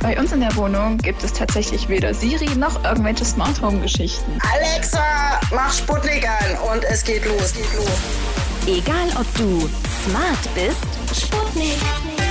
Bei uns in der Wohnung gibt es tatsächlich weder Siri noch irgendwelche Smart Home Geschichten. Alexa, mach Sputnik an und es geht los. Egal ob du smart bist, Sputnik